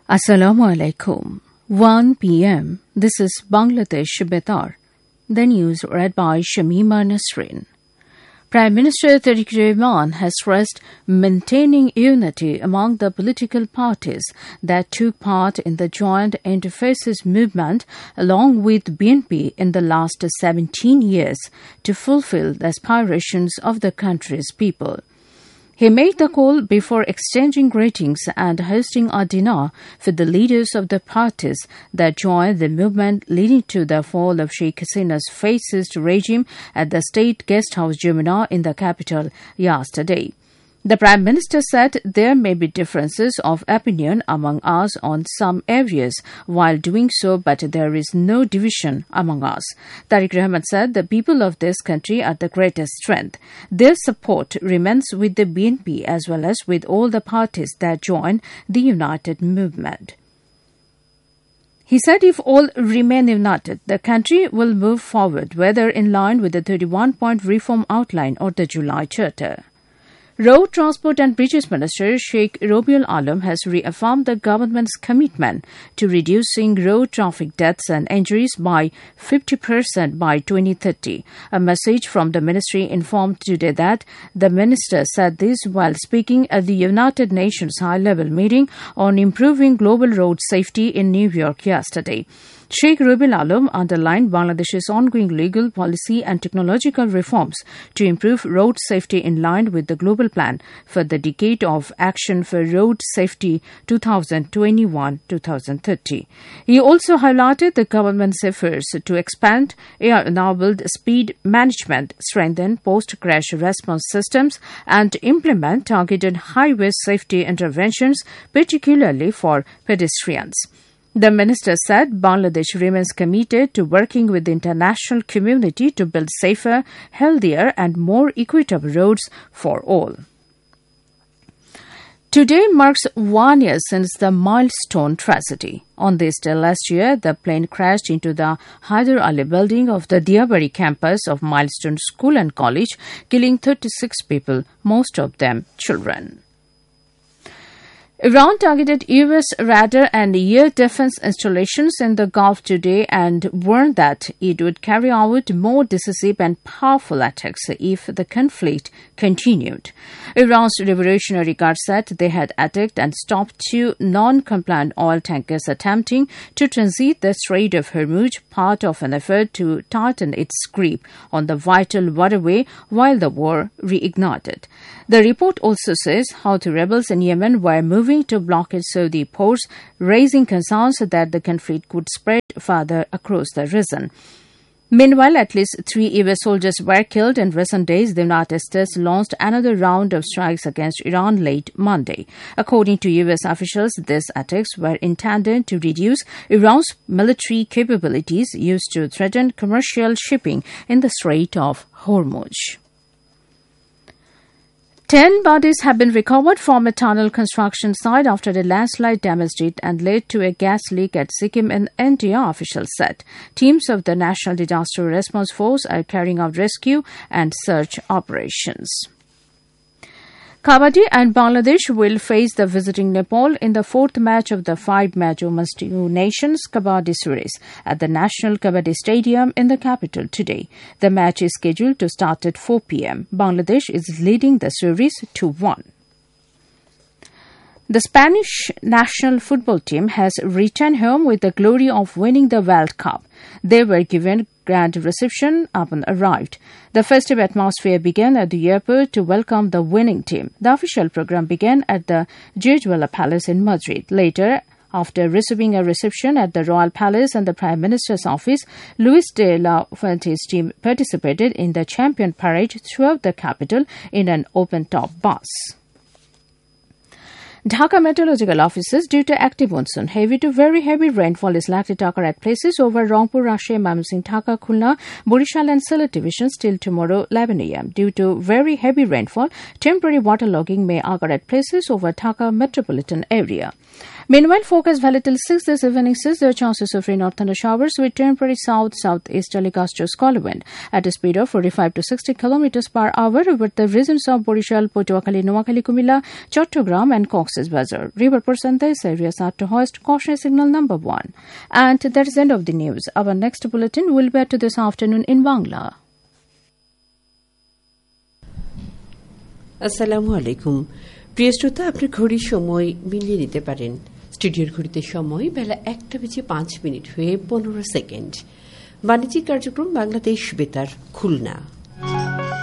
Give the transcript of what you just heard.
Assalamu alaikum. 1 p.m. This is Bangladesh Betar. The news read by Shamima Nasrin. Prime Minister Tariq Rahman has stressed maintaining unity among the political parties that took part in the joint interfaces movement along with BNP in the last 17 years to fulfill the aspirations of the country's people. He made the call before exchanging greetings and hosting a dinner for the leaders of the parties that joined the movement leading to the fall of Sheikh Hasina's fascist regime at the State Guest House Jumuna in the capital yesterday. The Prime Minister said there may be differences of opinion among us on some areas while doing so, but there is no division among us. Tariq Rahman said the people of this country are the greatest strength. Their support remains with the BNP as well as with all the parties that join the united movement. He said if all remain united, the country will move forward, whether in line with the 31-point reform outline or the July Charter. Road Transport and Bridges Minister Sheikh Robiul Alam has reaffirmed the government's commitment to reducing road traffic deaths and injuries by 50% by 2030. A message from the ministry informed today that the minister said this while speaking at the United Nations high-level meeting on improving global road safety in New York yesterday. Sheikh Robiul Alam underlined Bangladesh's ongoing legal, policy and technological reforms to improve road safety in line with the global plan for the decade of action for road safety 2021-2030. He also highlighted the government's efforts to expand AI-enabled speed management, strengthen post-crash response systems and implement targeted highway safety interventions, particularly for pedestrians. The minister said Bangladesh remains committed to working with the international community to build safer, healthier and more equitable roads for all. Today marks 1 year since the Milestone tragedy. On this day last year, the plane crashed into the Haider Ali building of the Diabari campus of Milestone School and College, killing 36 people, most of them children. Iran targeted U.S. radar and air defense installations in the Gulf today and warned that it would carry out more decisive and powerful attacks if the conflict continued. Iran's Revolutionary Guard said they had attacked and stopped 2 non-compliant oil tankers attempting to transit the Strait of Hormuz, part of an effort to tighten its grip on the vital waterway while the war reignited. The report also says Houthi rebels in Yemen were moving to blockade Saudi ports, raising concerns that the conflict could spread further across the region. Meanwhile, at least 3 U.S. soldiers were killed in recent days. The United States launched another round of strikes against Iran late Monday. According to U.S. officials, these attacks were intended to reduce Iran's military capabilities used to threaten commercial shipping in the Strait of Hormuz. 10 bodies have been recovered from a tunnel construction site after a landslide damaged it and led to a gas leak at Sikkim in India, officials said. Teams of the National Disaster Response Force are carrying out rescue and search operations. Kabaddi and Bangladesh will face the visiting Nepal in the 4th match of the 5-match Women's Two Nations Kabaddi Series at the National Kabaddi Stadium in the capital today. The match is scheduled to start at 4 p.m. Bangladesh is leading the series 2-1. The Spanish national football team has returned home with the glory of winning the World Cup. They were given grand reception upon arrived. The festive atmosphere began at the airport to welcome the winning team. The official program began at the Jejuela Palace in Madrid. Later, after receiving a reception at the Royal Palace and the Prime Minister's office, Luis de la Fuente's team participated in the champion parade throughout the capital in an open-top bus. Dhaka Meteorological Offices, due to active monsoon, heavy to very heavy rainfall is likely to occur at places over Rangpur, Rajshahi, Mymensingh, Dhaka, Khulna, Borishal and Sylhet divisions till tomorrow 11 a.m. Due to very heavy rainfall, temporary waterlogging may occur at places over Dhaka metropolitan area. Meanwhile, forecast volatile 6 this evening says there are chances of rain or thunder showers with temporary south-southeasterly gustous cold wind at a speed of 45 to 60 kilometers per hour over the regions of Borishal, Potuakhali, Noakhali, Kumilla, Chattogram and Cox's Bazar. River percentage areas are to hoist cautionary signal number 1. And that is the end of the news. Our next bulletin will be to this afternoon in Bangla. আসসালামু আলাইকুম প্রিয় শ্রোতা, আপনি ঘড়ির সময় মিলিয়ে নিতে পারেন। স্টুডিওর ঘড়িতে সময় বেলা 1:05 হয়ে 15 সেকেন্ড। বাণিজ্যিক কার্যক্রম বাংলাদেশ বেতার খুলনা।